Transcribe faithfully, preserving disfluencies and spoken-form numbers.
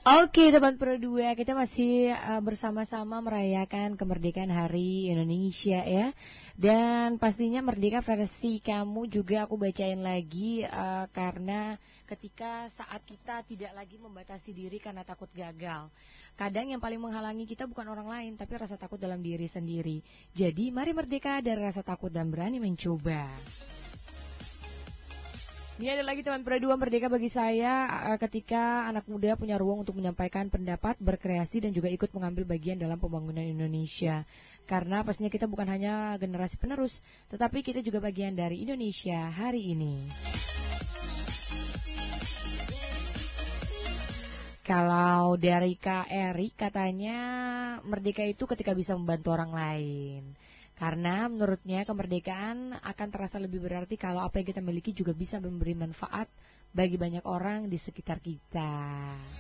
Oke teman Pro dua, kita masih uh, bersama-sama merayakan kemerdekaan Hari Indonesia ya. Dan pastinya merdeka versi kamu juga aku bacain lagi uh, karena ketika saat kita tidak lagi membatasi diri karena takut gagal. Kadang yang paling menghalangi kita bukan orang lain tapi rasa takut dalam diri sendiri. Jadi mari merdeka dari rasa takut dan berani mencoba. Ini ada lagi teman Pro dua, merdeka bagi saya ketika anak muda punya ruang untuk menyampaikan pendapat, berkreasi dan juga ikut mengambil bagian dalam pembangunan Indonesia. Karena pastinya kita bukan hanya generasi penerus, tetapi kita juga bagian dari Indonesia hari ini. Kalau dari Kak Eri katanya merdeka itu ketika bisa membantu orang lain. Karena menurutnya kemerdekaan akan terasa lebih berarti kalau apa yang kita miliki juga bisa memberi manfaat bagi banyak orang di sekitar kita.